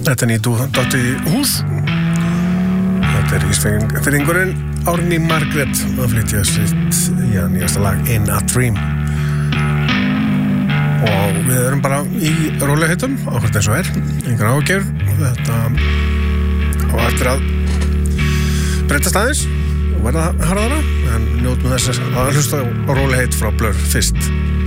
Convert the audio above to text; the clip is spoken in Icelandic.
Þetta Dotti hús. Þetta Ísfirðingurinn Árný Margrét að flytja sitt nýjasta lag In a Dream. Og við erum bara í rólegheitum, ákvæmt eins og engar ágjör. Þetta á eftir að breytast aðeins og verða harðara, en njótum þess að hlusta á rólegheit frá Blur fyrst.